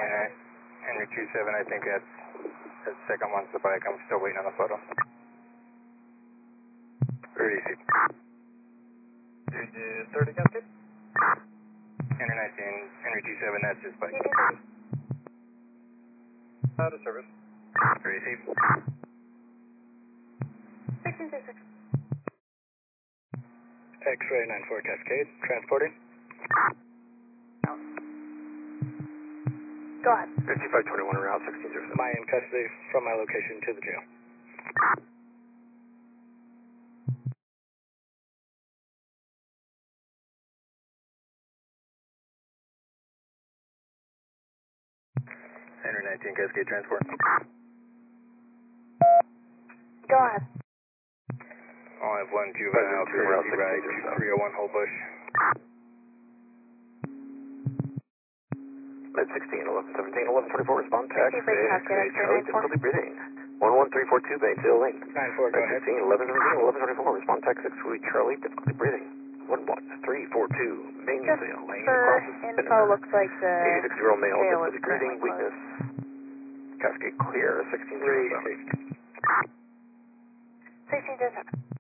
Henry 27, I think that second one's the bike. I'm still waiting on the photo. Very easy. 30 Cascade? Henry 19, Henry 27, that's his bike. Out of service. Very easy. 1636. X-ray 94 Cascade, transporting. Go ahead. 5521 route 1606. Am I in custody from my location to the jail? Henry 19 Cascade transport. Go ahead. I'll have one juvenile courtesy ride 301 Whole Bush. Med 16, 11, 17, 11, 24, respond tax. Cascade, Charlie, difficulty breathing. 11342, Bay Tail Link. 94, go ahead. 16, 11, 17, 11, 24, respond tax 6, Sweet Charlie, difficulty breathing. 11342, Main Just Sail Lane. for info, looks like the 86-year-old male, jail difficulty is breathing, currently weakness. Cascade clear, 1607. 1637.